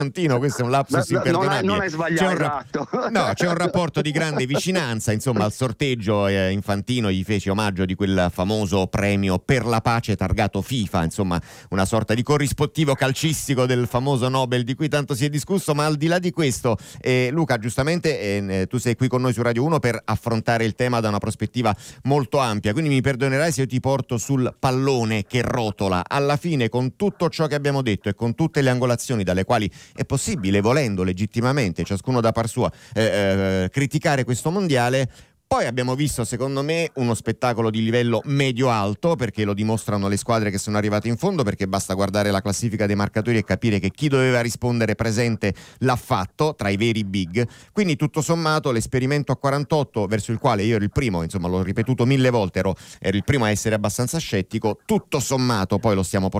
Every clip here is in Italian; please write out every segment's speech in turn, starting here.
Infantino, questo è un lapsus imperdonabile. Non hai sbagliato. C'è un rapporto di grande vicinanza, insomma, al sorteggio Infantino gli fece omaggio di quel famoso premio per la pace targato FIFA, insomma, una sorta di corrispettivo calcistico del famoso Nobel di cui tanto si è discusso. Ma al di là di questo, Luca, giustamente tu sei qui con noi su Radio 1 per affrontare il tema da una prospettiva molto ampia, quindi mi perdonerai se io ti porto sul pallone che rotola. Alla fine, con tutto ciò che abbiamo detto e con tutte le angolazioni dalle quali è possibile, volendo legittimamente, ciascuno da par sua, criticare questo mondiale, poi abbiamo visto, secondo me, uno spettacolo di livello medio-alto, perché lo dimostrano le squadre che sono arrivate in fondo, perché basta guardare la classifica dei marcatori e capire che chi doveva rispondere presente l'ha fatto, tra i veri big. Quindi tutto sommato l'esperimento a 48, verso il quale io ero il primo, insomma l'ho ripetuto 1000 volte, ero il primo a essere abbastanza scettico, tutto sommato poi lo stiamo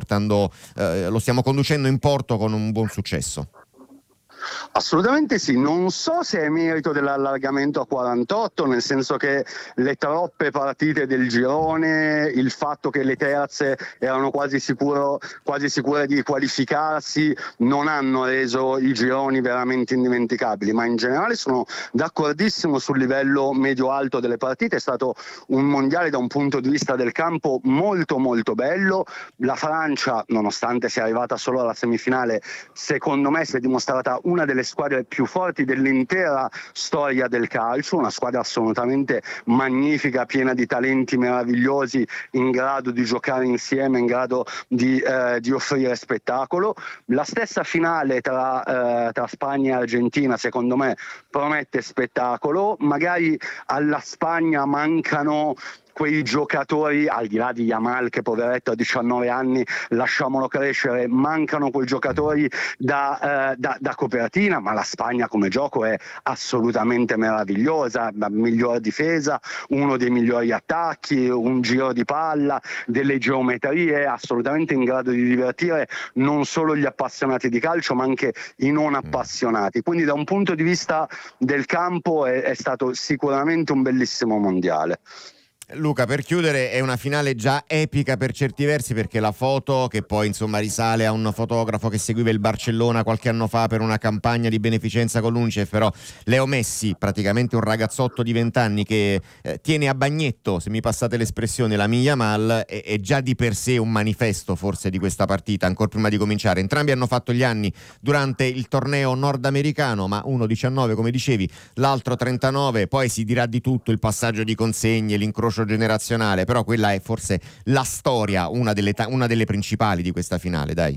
conducendo in porto con un buon successo. Assolutamente sì, non so se è merito dell'allargamento a 48, nel senso che le troppe partite del girone, il fatto che le terze erano quasi sicure di qualificarsi, non hanno reso i gironi veramente indimenticabili, ma in generale sono d'accordissimo sul livello medio-alto delle partite. È stato un mondiale da un punto di vista del campo molto molto bello. La Francia, nonostante sia arrivata solo alla semifinale, secondo me si è dimostrata una delle squadre più forti dell'intera storia del calcio, una squadra assolutamente magnifica, piena di talenti meravigliosi, in grado di giocare insieme, in grado di offrire spettacolo. La stessa finale tra Spagna e Argentina, secondo me, promette spettacolo. Magari alla Spagna mancano quei giocatori, al di là di Yamal che poveretto a 19 anni, lasciamolo crescere, mancano quei giocatori da copertina, ma la Spagna come gioco è assolutamente meravigliosa, la miglior difesa, uno dei migliori attacchi, un giro di palla, delle geometrie, assolutamente in grado di divertire non solo gli appassionati di calcio ma anche i non appassionati. Quindi da un punto di vista del campo è stato sicuramente un bellissimo mondiale. Luca, per chiudere, è una finale già epica per certi versi, perché la foto, che poi insomma risale a un fotografo che seguiva il Barcellona qualche anno fa per una campagna di beneficenza con l'UNICEF, però Leo Messi, praticamente un ragazzotto di 20 anni che tiene a bagnetto, se mi passate l'espressione, la Yamal, è già di per sé un manifesto forse di questa partita, ancora prima di cominciare. Entrambi hanno fatto gli anni durante il torneo nordamericano, ma uno 19 come dicevi, l'altro 39, poi si dirà di tutto, il passaggio di consegne, l'incrocio generazionale, però quella è forse la storia, una delle principali di questa finale, dai.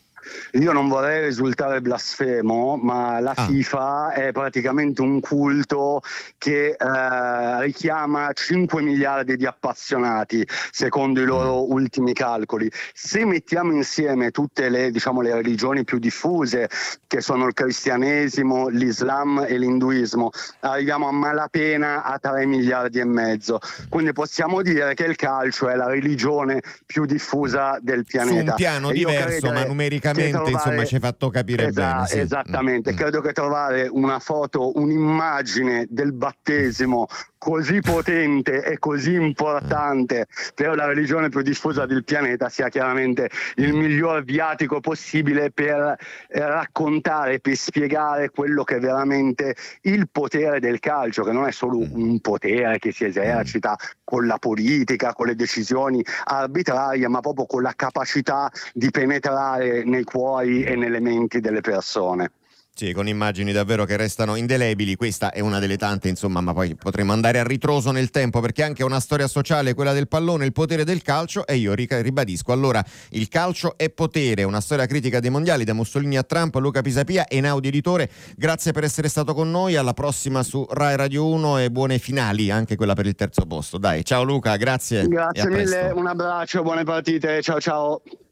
Io non vorrei risultare blasfemo, ma la FIFA è praticamente un culto che richiama 5 miliardi di appassionati, secondo i loro ultimi calcoli. Se mettiamo insieme tutte le religioni più diffuse, che sono il cristianesimo, l'Islam e l'induismo, arriviamo a malapena a 3 miliardi e mezzo. Quindi possiamo dire che il calcio è la religione più diffusa del pianeta. Su un piano diverso, ma numericamente insomma ci hai fatto capire bene. Sì. Esattamente, credo che trovare una foto, un'immagine del battesimo così potente e così importante per la religione più diffusa del pianeta sia chiaramente il miglior viatico possibile per raccontare, per spiegare quello che è veramente il potere del calcio, che non è solo un potere che si esercita con la politica, con le decisioni arbitrarie, ma proprio con la capacità di penetrare nei cuori e nelle menti delle persone. Sì, con immagini davvero che restano indelebili. Questa è una delle tante, insomma, ma poi potremmo andare a ritroso nel tempo, perché anche una storia sociale, quella del pallone, il potere del calcio. E io ribadisco allora: il calcio è potere, una storia critica dei mondiali, da Mussolini a Trump. Luca Pisapia, Einaudi editore, grazie per essere stato con noi. Alla prossima su Rai Radio 1 e buone finali, anche quella per il terzo posto. Dai, ciao Luca, grazie. Grazie mille, un abbraccio, buone partite, ciao ciao.